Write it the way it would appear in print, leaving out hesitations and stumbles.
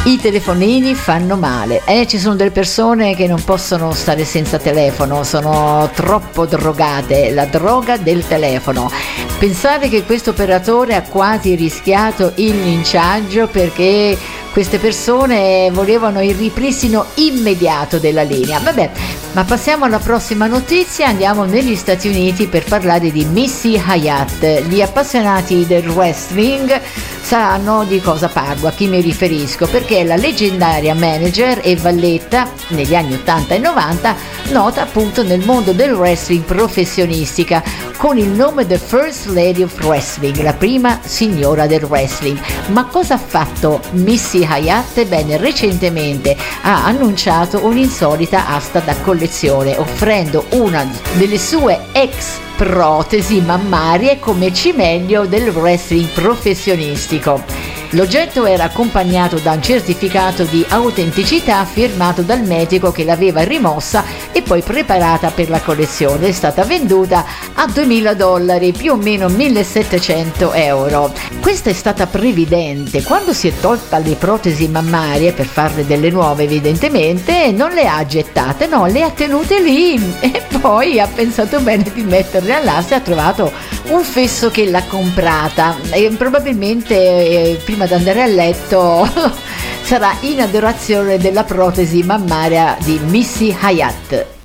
I telefonini fanno male, ci sono delle persone che non possono stare senza telefono, sono troppo drogate, la droga del telefono. Pensate che questo operatore ha quasi rischiato il linciaggio perché queste persone volevano il ripristino immediato della linea. Vabbè, ma passiamo alla prossima notizia, andiamo negli Stati Uniti per parlare di Missy Hyatt. Gli appassionati del wrestling sanno di cosa parlo, a chi mi riferisco, perché è la leggendaria manager e valletta negli anni 80 e 90, nota appunto nel mondo del wrestling professionistica con il nome The First Lady of Wrestling, la prima signora del wrestling. Ma cosa ha fatto Missy Hyatt? Bene, recentemente ha annunciato un'insolita asta da collezione, offrendo una delle sue ex protesi mammarie come cimelio del wrestling professionistico. L'oggetto era accompagnato da un certificato di autenticità firmato dal medico che l'aveva rimossa e poi preparata per la collezione. È stata venduta a $2.000, più o meno 1.700 euro. Questa è stata previdente. Quando si è tolta le protesi mammarie per farne delle nuove, evidentemente non le ha gettate, no, le ha tenute lì e poi ha pensato bene di metterle all'asta e ha trovato un fesso che l'ha comprata e probabilmente prima di andare a letto sarà in adorazione della protesi mammaria di Missy Hyatt.